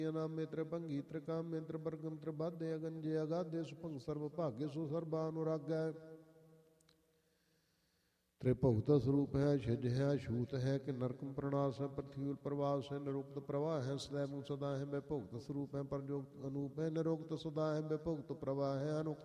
ਨਾਮੇ ਤ੍ਰਿਭੰਗੀ ਤ੍ਰਿਕਾਮੇ ਤ੍ਰਿਵਰਗਮ ਤ੍ਰਿਬਾਧੇ ਅਗੰਜੇ ਅਗਾਧੇ ਸੁਭੰਗ ਸਰਬ ਭਾਗੇ ਸੋ ਸਰਬਾ ਅਨੁਰਾਗੈ। ਤ੍ਰਿਭੁਗਤ ਸਰੂਪ ਹੈ ਛਿਜ ਹੈ ਛੂਤ ਹੈ ਕਿ ਨਰਕਮ ਪ੍ਰਣਾਸ ਹੈ ਪ੍ਰਥਿਵੀ ਪ੍ਰਵਾਸ ਹੈ ਨਿਰੁਕਤ ਪ੍ਰਵਾਹ ਹੈ ਸਦੈ ਨੂੰ ਸਦਾ ਹੈ ਬੇ ਭੁਗਤ ਸਰੂਪ ਹੈ ਪਰਜੋਗਤ ਅਨੂਪ ਹੈ ਨਿਰੁਕਤ ਸਦਾ ਹੈ ਬੇ ਭੁਗਤ ਪ੍ਰਵਾਹ ਹੈ ਅਨੁਕਤ